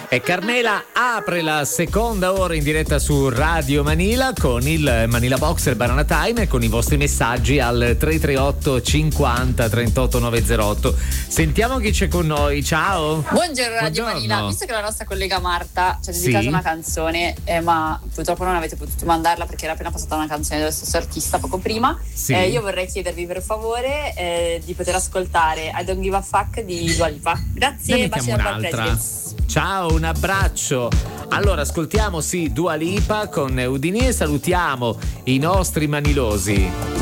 E Carmela apre la seconda ora in diretta su Radio Manila con il Manila Box, il Banana Time, e con i vostri messaggi al 338 50 38 908. Sentiamo chi c'è con noi. Ciao. Buongiorno Radio Manila. Visto che la nostra collega Marta ci ha dedicato una canzone, ma purtroppo non avete potuto mandarla perché era appena passata una canzone dello stesso artista poco prima, io vorrei chiedervi per favore di poter ascoltare I Don't Give a Fuck di Dua Lipa. Grazie, baci da Presidents. Ciao, un abbraccio. Allora ascoltiamo Dua Lipa con Udini e salutiamo i nostri manilosi.